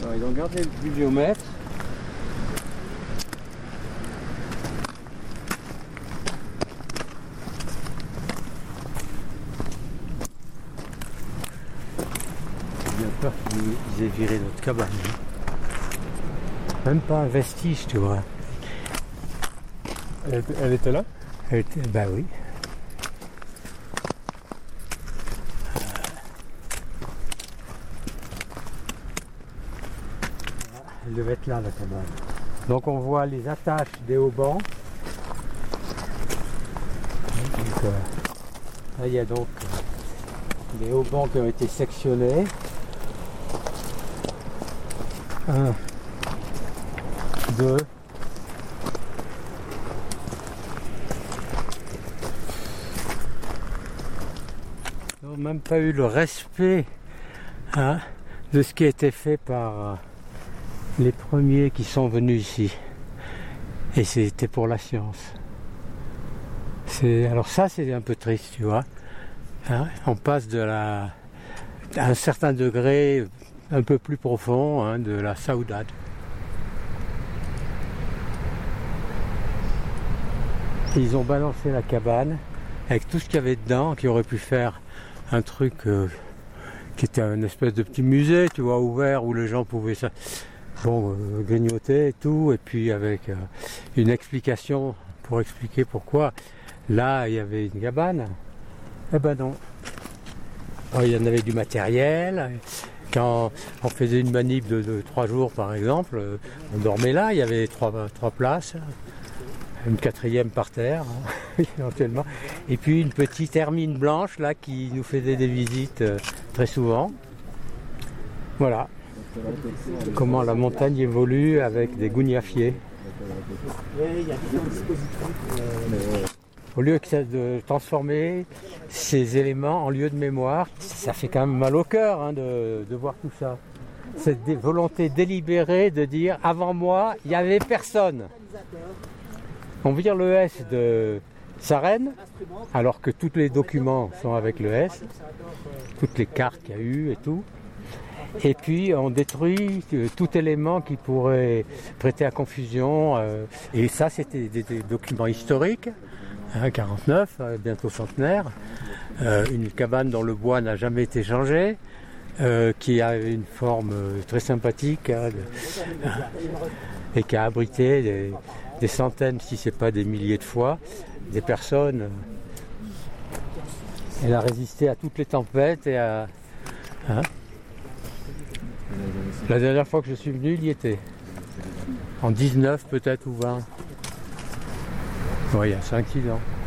Alors, ils ont gardé le pluviomètre. J'ai bien peur qu'ils aient viré notre cabane. Même pas un vestige, tu vois. Elle était là? Bah oui. Elle devait être là, la cabane. Donc on voit les attaches des haubans. Donc, là, il y a donc les haubans qui ont été sectionnés. 1, 2. Ils n'ont même pas eu le respect de ce qui a été fait par les premiers qui sont venus ici. Et c'était pour la science. Alors ça, c'est un peu triste, tu vois. On passe à un certain degré un peu plus profond de la saudade. Ils ont balancé la cabane avec tout ce qu'il y avait dedans, qui aurait pu faire un truc qui était une espèce de petit musée, tu vois, ouvert, où les gens pouvaient grignoter et tout, et puis avec une explication pour expliquer pourquoi là il y avait une cabane. Eh ben non. Alors, il y en avait du matériel. Quand on faisait une manip de 3 jours par exemple, on dormait là, il y avait trois places, une 4e par terre éventuellement, et puis une petite hermine blanche là qui nous faisait des visites très souvent. Voilà comment la montagne évolue avec des gougnafiers. Au lieu de transformer ces éléments en lieu de mémoire, ça fait quand même mal au cœur de voir tout ça. Cette volonté délibérée de dire avant moi, il n'y avait personne. On vire le S de Sarenne, alors que tous les documents sont avec le S, toutes les cartes qu'il y a eu et tout. Et puis on détruit tout élément qui pourrait prêter à confusion. Et ça, c'était des documents historiques, 49, bientôt centenaire. Une cabane dont le bois n'a jamais été changé, qui a une forme très sympathique et qui a abrité des centaines, si ce n'est pas des milliers de fois, des personnes. Elle a résisté à toutes les tempêtes et à... La dernière fois que je suis venu, il y était. En 19 peut-être ou 20. Oui, il y a 5-6 ans.